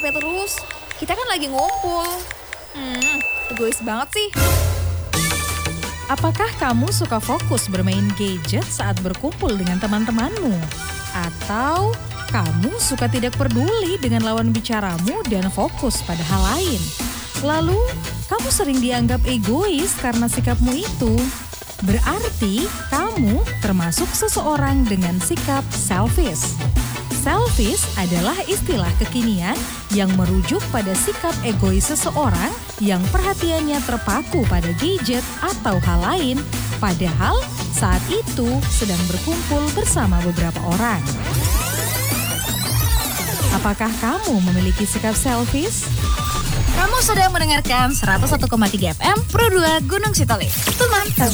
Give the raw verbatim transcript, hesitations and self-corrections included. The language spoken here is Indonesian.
terus. Kita kan lagi ngumpul. Hmm, egois banget sih. Apakah kamu suka fokus bermain gadget saat berkumpul dengan teman-temanmu? Atau kamu suka tidak peduli dengan lawan bicaramu dan fokus pada hal lain? Lalu, kamu sering dianggap egois karena sikapmu itu. Berarti kamu termasuk seseorang dengan sikap selfish. Selfish adalah istilah kekinian yang merujuk pada sikap egois seseorang yang perhatiannya terpaku pada gadget atau hal lain, padahal saat itu sedang berkumpul bersama beberapa orang. Apakah kamu memiliki sikap selfish? Kamu sedang mendengarkan seratus satu koma tiga F M Pro dua Gunung Sitoli. Itu mantap.